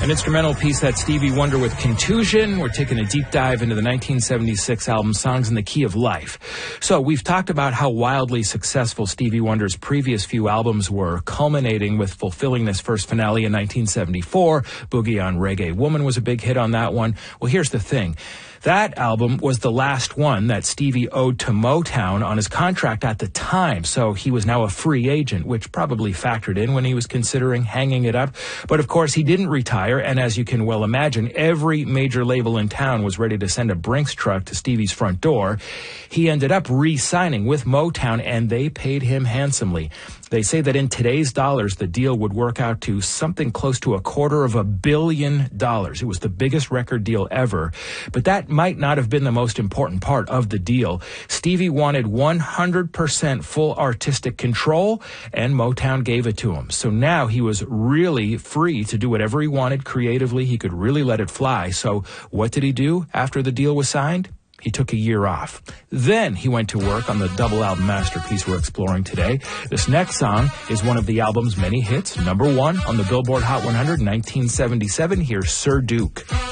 An instrumental piece, that Stevie Wonder with Contusion. We're taking a deep dive into the 1976 album Songs in the Key of Life. So we've talked about how wildly successful Stevie Wonder's previous few albums were, culminating with fulfilling this first finale in 1974. Boogie on Reggae Woman was a big hit on that one. Well, here's the thing. That album was the last one that Stevie owed to Motown on his contract at the time, so he was now a free agent, which probably factored in when he was considering hanging it up. But of course, he didn't retire, and as you can well imagine, every major label in town was ready to send a Brinks truck to Stevie's front door. He ended up re-signing with Motown, and they paid him handsomely. They say that in today's dollars, the deal would work out to something close to $250 million. It was the biggest record deal ever. But that might not have been the most important part of the deal. Stevie wanted 100% full artistic control, and Motown gave it to him. So now he was really free to do whatever he wanted creatively. He could really let it fly. So what did he do after the deal was signed? He took a year off. Then he went to work on the double album masterpiece we're exploring today. This next song is one of the album's many hits. #1 on the Billboard Hot 100 in 1977. Here's Sir Duke.